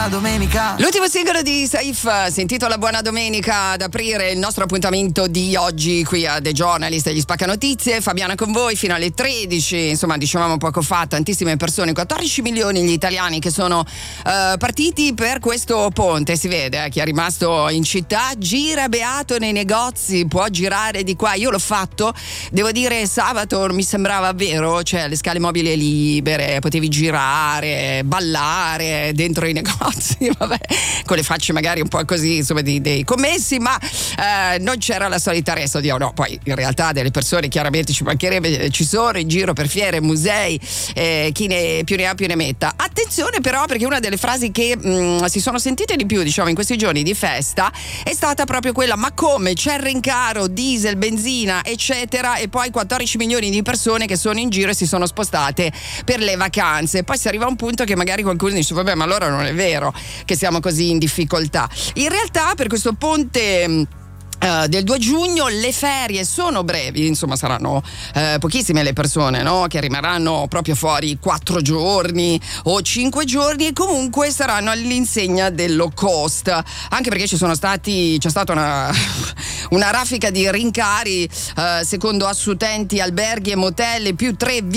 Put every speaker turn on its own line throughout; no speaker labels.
buona domenica.
L'ultimo singolo di Saif si intitola Buona Domenica, ad aprire il nostro appuntamento di oggi qui a The Journalist e gli Spacca Notizie. Fabiana con voi fino alle 13. Insomma, dicevamo poco fa, tantissime persone, 14 milioni gli italiani che sono partiti per questo ponte. Si vede chi è rimasto in città gira beato nei negozi, può girare di qua. Io l'ho fatto, devo dire, sabato mi sembrava vero, cioè le scale mobili libere, potevi girare, ballare dentro i negozi, vabbè, con le facce magari un po' così, insomma, dei commessi, ma non c'era la solita ressa di no. Poi in realtà delle persone chiaramente ci mancherebbe, ci sono in giro per fiere, musei, chi ne più ne ha più ne metta. Attenzione però, perché una delle frasi che si sono sentite di più, diciamo, in questi giorni di festa è stata proprio quella: ma come, c'è il rincaro, diesel, benzina, eccetera, e poi 14 milioni di persone che sono in giro e si sono spostate per le vacanze. Poi si arriva a un punto che magari qualcuno dice vabbè, ma allora non è vero che siamo così in difficoltà. In realtà per questo ponte del 2 giugno le ferie sono brevi, insomma saranno pochissime le persone, no, che rimarranno proprio fuori 4 giorni o 5 giorni, e comunque saranno all'insegna del low cost, anche perché c'è stata una raffica di rincari, secondo Assutenti, alberghi e motel più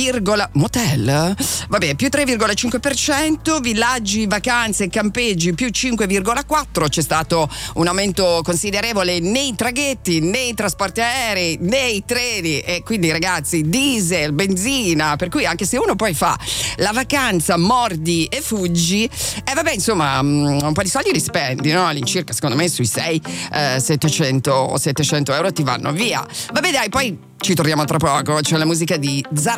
3,5%, villaggi, vacanze e campeggi più 5,4%. C'è stato un aumento considerevole nei traghetti, nei trasporti aerei, nei treni, e quindi ragazzi, diesel, benzina, per cui anche se uno poi fa la vacanza mordi e fuggi, vabbè, insomma, un po' di soldi li spendi, no? All'incirca, secondo me, sui 700 euro ti vanno via. Vabbè dai, poi ci torniamo tra poco, c'è la musica di Zara